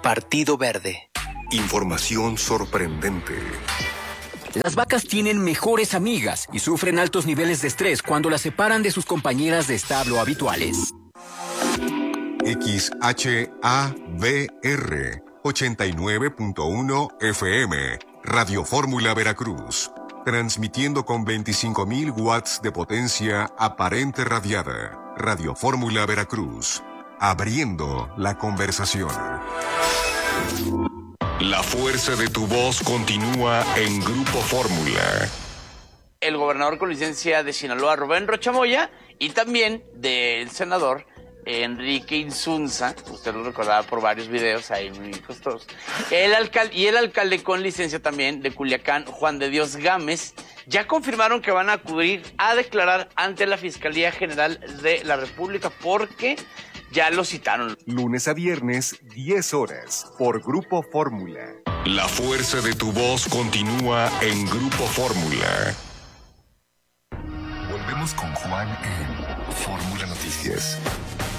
Partido Verde. Información sorprendente. Las vacas tienen mejores amigas y sufren altos niveles de estrés cuando las separan de sus compañeras de establo habituales. XHABR 89.1 FM, Radio Fórmula Veracruz, transmitiendo con 25.000 watts de potencia aparente radiada. Radio Fórmula Veracruz, abriendo la conversación. La fuerza de tu voz continúa en Grupo Fórmula. El gobernador con licencia de Sinaloa, Rubén Rocha Moya, y también del senador Enrique Insunza, usted lo recordará por varios videos ahí muy costosos. El alcalde con licencia también de Culiacán, Juan de Dios Gámez, ya confirmaron que van a acudir a declarar ante la Fiscalía General de la República porque ya lo citaron. Lunes a viernes, 10 horas, por Grupo Fórmula. La fuerza de tu voz continúa en Grupo Fórmula. Volvemos con Juan en Fórmula Noticias.